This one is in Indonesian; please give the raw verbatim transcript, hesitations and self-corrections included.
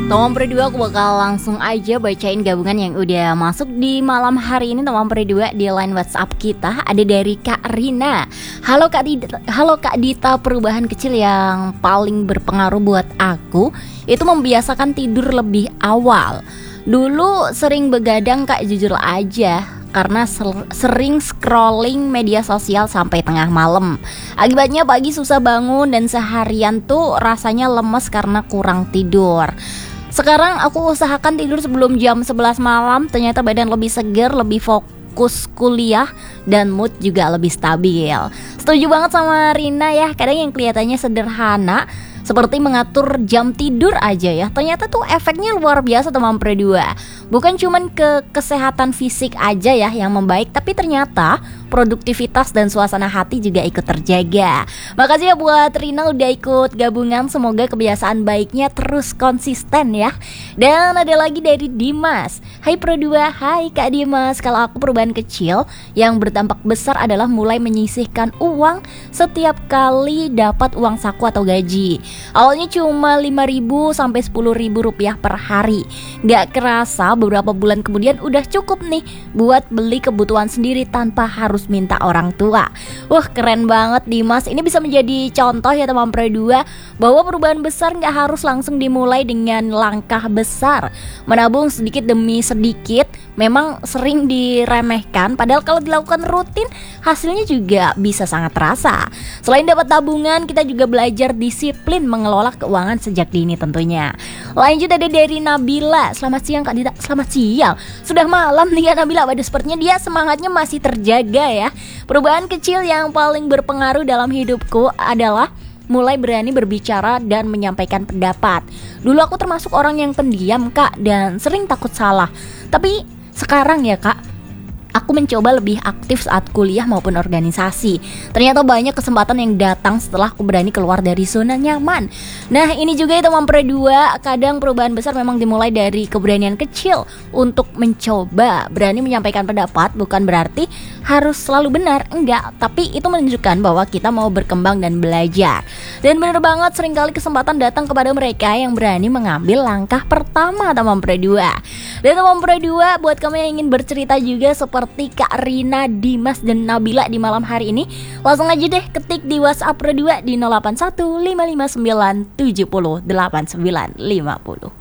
Teman berdua aku bakal langsung aja bacain gabungan yang udah masuk di malam hari ini. Teman berdua di line WhatsApp kita ada dari Kak Rina. Halo Kak Dita, halo Kak Dita, perubahan kecil yang paling berpengaruh buat aku itu membiasakan tidur lebih awal. Dulu sering begadang Kak, jujur aja, karena ser- sering scrolling media sosial sampai tengah malam. Akibatnya pagi susah bangun dan seharian tuh rasanya lemes karena kurang tidur. Sekarang aku usahakan tidur sebelum jam sebelas malam. Ternyata badan lebih segar, lebih fokus kuliah, dan mood juga lebih stabil. Setuju banget sama Rina ya. Kadang yang kelihatannya sederhana seperti mengatur jam tidur aja ya, ternyata tuh efeknya luar biasa teman berdua. Bukan cuman ke kesehatan fisik aja ya yang membaik, tapi ternyata produktivitas dan suasana hati juga ikut terjaga. Makasih ya buat Rina udah ikut gabungan. Semoga kebiasaan baiknya terus konsisten ya. Dan ada lagi dari Dimas. Hai Pro dua, hai Kak Dimas. Kalau aku perubahan kecil yang berdampak besar adalah mulai menyisihkan uang setiap kali dapat uang saku atau gaji. Awalnya cuma lima ribu sampai sepuluh ribu rupiah per hari. Gak kerasa beberapa bulan kemudian udah cukup nih buat beli kebutuhan sendiri tanpa harus minta orang tua. Wah, keren banget Dimas. Ini bisa menjadi contoh ya teman Pro dua, bahwa perubahan besar gak harus langsung dimulai dengan langkah besar. Menabung sedikit demi sedikit memang sering diremehkan, padahal kalau dilakukan rutin hasilnya juga bisa sangat terasa. Selain dapat tabungan, kita juga belajar disiplin mengelola keuangan sejak dini tentunya. Lanjut ada dari Nabila. Selamat siang Kak Dita. Selamat siang. Sudah malam nih ya Nabila. Pada sepertinya dia semangatnya masih terjaga ya. Perubahan kecil yang paling berpengaruh dalam hidupku adalah mulai berani berbicara dan menyampaikan pendapat. Dulu aku termasuk orang yang pendiam Kak, dan sering takut salah. Tapi sekarang ya Kak, aku mencoba lebih aktif saat kuliah maupun organisasi. Ternyata banyak kesempatan yang datang setelah aku berani keluar dari zona nyaman. Nah ini juga ya teman Pro dua, kadang perubahan besar memang dimulai dari keberanian kecil untuk mencoba. Berani menyampaikan pendapat bukan berarti harus selalu benar, enggak. Tapi itu menunjukkan bahwa kita mau berkembang dan belajar. Dan benar banget, seringkali kesempatan datang kepada mereka yang berani mengambil langkah pertama teman Pro dua. Dan teman Pro dua, buat kamu yang ingin bercerita juga seperti Kak Rina, Dimas, dan Nabila di malam hari ini, langsung aja deh ketik di WhatsApp Pro dua di nol delapan satu lima lima sembilan tujuh nol delapan sembilan lima nol.